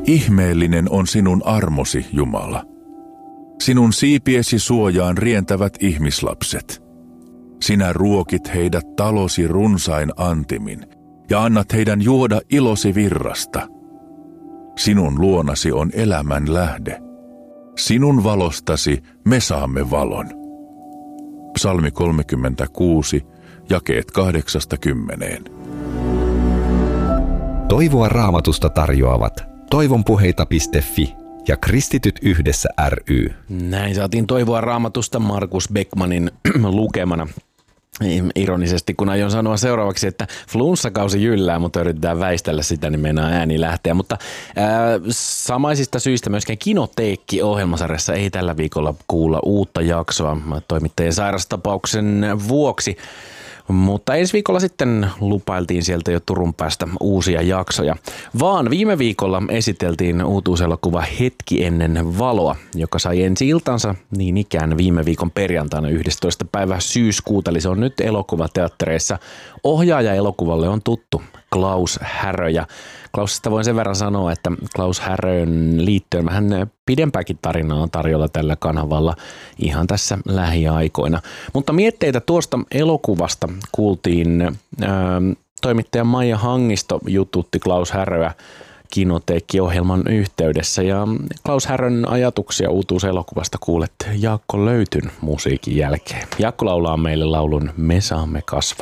Ihmeellinen on sinun armosi, Jumala. Sinun siipiesi suojaan rientävät ihmislapset. Sinä ruokit heidät talosi runsain antimin ja annat heidän juoda ilosi virrasta. Sinun luonasi on elämän lähde. Sinun valostasi me saamme valon. Psalmi 36, jakeet 8-10. Toivoa Raamatusta tarjoavat toivonpuheita.fi ja Kristityt yhdessä ry. Näin saatiin Toivoa Raamatusta Markus Beckmanin lukemana. Ironisesti, kun aion sanoa seuraavaksi, että flunssakausi jyllää, mutta yritetään väistellä sitä, niin meinaa ääni lähteä. Mutta samaisista syistä myöskään Kinoteekki-ohjelmasarjassa ei tällä viikolla kuulla uutta jaksoa toimittajien sairastapauksen vuoksi. Mutta ensi viikolla sitten lupailtiin sieltä jo Turun päästä uusia jaksoja. Vaan viime viikolla esiteltiin uutuuselokuva Hetki ennen valoa, joka sai ensi-iltansa niin ikään viime viikon perjantaina 11. päivä syyskuuta. Eli se on nyt elokuvateattereissa. Ohjaaja elokuvalle on tuttu Klaus Härö. Ja Klausista voin sen verran sanoa, että Klaus Härön liittyen vähän pidempääkin tarinaa on tarjolla tällä kanavalla ihan tässä lähiaikoina. Mutta mietteitä tuosta elokuvasta kuultiin. Toimittaja Maija Hangisto jututti Klaus Häröä Kinoteekki-ohjelman yhteydessä ja Klaus Härön ajatuksia uutuuselokuvasta kuulet Jaakko Löytyn musiikin jälkeen. Jaakko laulaa meille laulun Me saamme kasvaa.